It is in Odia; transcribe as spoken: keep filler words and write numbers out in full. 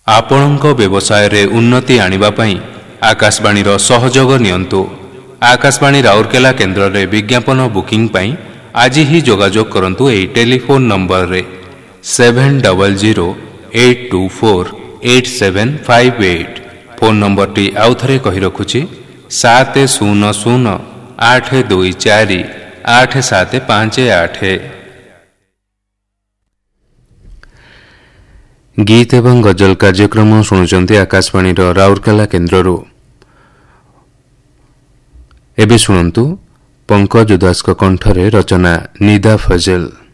ଆପଣଙ୍କ ବ୍ୟବସାୟରେ ଉନ୍ନତି ଆଣିବା ପାଇଁ ଆକାଶବାଣୀର ସହଯୋଗ ନିଅନ୍ତୁ। ଆକାଶବାଣୀ ରାଉରକେଲା କେନ୍ଦ୍ରରେ ବିଜ୍ଞାପନ ବୁକିଂ ପାଇଁ ଆଜି ହିଁ ଯୋଗାଯୋଗ କରନ୍ତୁ ଏହି ଟେଲିଫୋନ୍ ନମ୍ବରରେ seven double zero eight two four eight seven five eight. Phone ନମ୍ବରଟି ଆଉଥରେ କହି ରଖୁଛି ସାତ ଶୂନ ଶୂନ ଆଠ ଦୁଇ ଚାରି ଆଠ ସାତ ପାଞ୍ଚ ଆଠ। ଗୀତ ଏବଂ ଗଜଲ କାର୍ଯ୍ୟକ୍ରମ ଶୁଣୁଛନ୍ତି ଆକାଶବାଣୀର ରାଉରକେଲା କେନ୍ଦ୍ରରୁ। ଏବେ ଶୁଣନ୍ତୁ ପଙ୍କଜ ଉଦାସଙ୍କ କଣ୍ଠରେ ରଚନା ନିଦା ଫଜଲ।